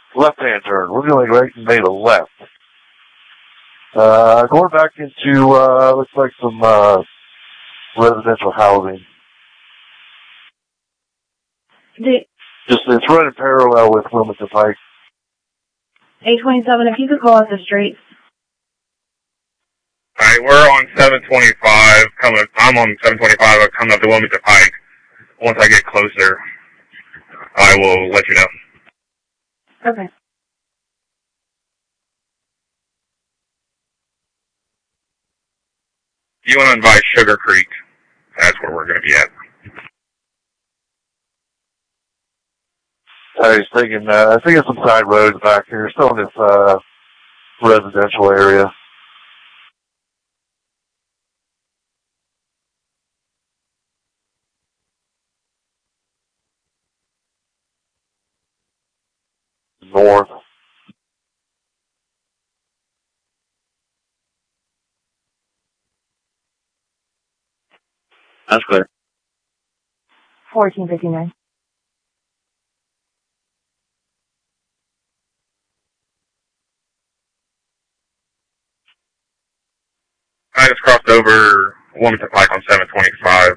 Left-hand turn. We're going right and made a left. Going back into, looks like some, residential housing. It's running parallel with Wilmington Pike. 827, if you could call us the streets. Alright, we're on 725, I'm on 725, coming up to Wilmington Pike. Once I get closer, I will let you know. Okay. You want to invite Sugar Creek, that's where we're going to be at. He's taking, some side roads back here, still in this, residential area. North. That's clear. 1459. I just crossed over Wilmington Pike on 725.